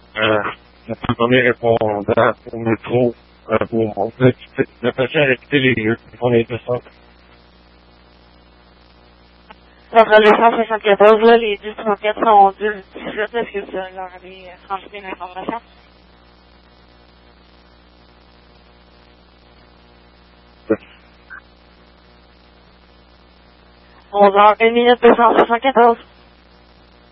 La première répondant au métro pour le patient a quitté les lieux. On est descendu. Centrale 274, là, les 1034 sont 218, est-ce que vous leur avez transmis l'information? Ouais. 11h, 1 minute 274.